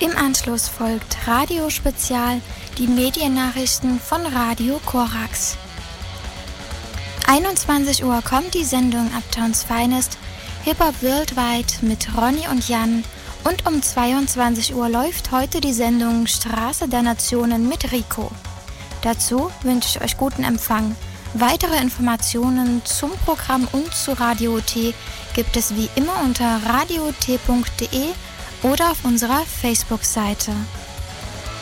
Im Anschluss folgt Radio Spezial, die Mediennachrichten von Radio Korax. 21 Uhr kommt die Sendung Uptowns Finest, Hip-Hop Worldwide mit Ronny und Jan. Und um 22 Uhr läuft heute die Sendung Straße der Nationen mit Rico. Dazu wünsche ich euch guten Empfang. Weitere Informationen zum Programm und zu Radio T gibt es wie immer unter radiot.de oder auf unserer Facebook-Seite.